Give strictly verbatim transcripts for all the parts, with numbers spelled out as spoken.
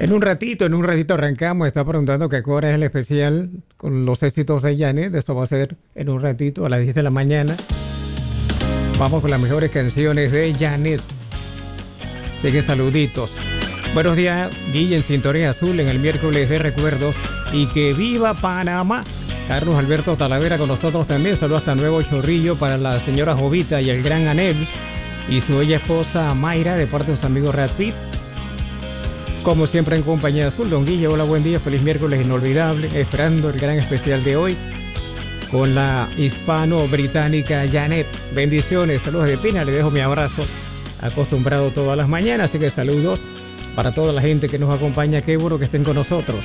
En un ratito, en un ratito arrancamos. Está preguntando qué hora es el especial con los éxitos de Janet. Esto va a ser en un ratito, a las diez de la mañana. Vamos con las mejores canciones de Janet. Así que saluditos. Buenos días, Guille, en Sintonía Azul, en el miércoles de recuerdos. Y que viva Panamá. Carlos Alberto Talavera con nosotros también. Saludos hasta Nuevo Chorrillo para la señora Jovita y el gran Anel. Y su bella esposa Mayra, de parte de sus amigos Brad Pitt. Como siempre en compañía azul, don Guille, hola, buen día, feliz miércoles inolvidable, esperando el gran especial de hoy con la hispano-británica Janet. Bendiciones, saludos de Pina, le dejo mi abrazo acostumbrado todas las mañanas, así que saludos para toda la gente que nos acompaña, qué bueno que estén con nosotros.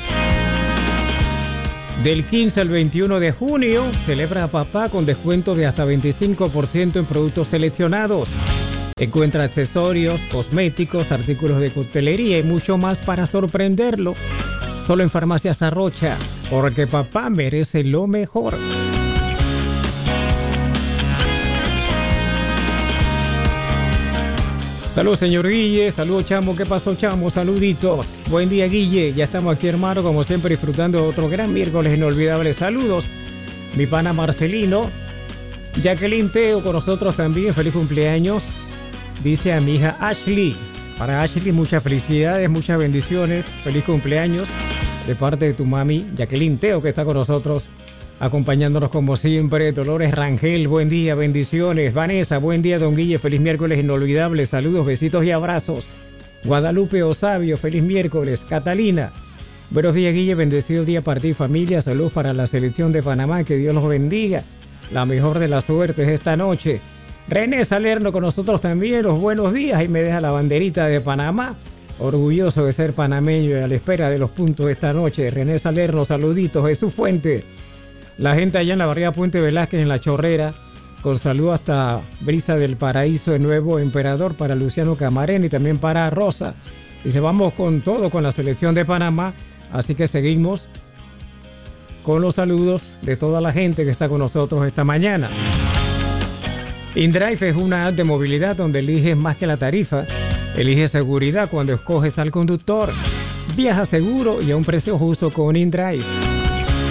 Del quince al veintiuno de junio, celebra a papá con descuento de hasta veinticinco por ciento en productos seleccionados. Encuentra accesorios, cosméticos, artículos de coctelería y mucho más para sorprenderlo. Solo en Farmacias Arrocha, porque papá merece lo mejor. Saludos, señor Guille. Saludos, chamo. ¿Qué pasó, chamo? Saluditos. Buen día, Guille. Ya estamos aquí, hermano, como siempre, disfrutando de otro gran miércoles inolvidable. Saludos, mi pana Marcelino. Jacqueline Teo con nosotros también. Feliz cumpleaños. Dice a mi hija Ashley. Para Ashley, muchas felicidades, muchas bendiciones. Feliz cumpleaños de parte de tu mami, Jacqueline Teo, que está con nosotros, acompañándonos como siempre. Dolores Rangel, buen día, bendiciones. Vanessa, buen día, don Guille. Feliz miércoles inolvidable. Saludos, besitos y abrazos. Guadalupe Osavio, feliz miércoles. Catalina, buenos días, Guille. Bendecido día para ti, familia. Saludos para la selección de Panamá. Que Dios los bendiga. La mejor de las suertes esta noche. René Salerno con nosotros también, los buenos días, y me deja la banderita de Panamá, orgulloso de ser panameño y a la espera de los puntos esta noche. René Salerno, saluditos. Jesús Fuente, la gente allá en la barriada Puente Velázquez en La Chorrera, con saludo hasta Brisa del Paraíso de Nuevo Emperador para Luciano Camarena y también para Rosa. Dice, vamos con todo con la selección de Panamá, así que seguimos con los saludos de toda la gente que está con nosotros esta mañana. InDrive es una app de movilidad donde eliges más que la tarifa. Elige seguridad cuando escoges al conductor. Viaja seguro y a un precio justo con InDrive.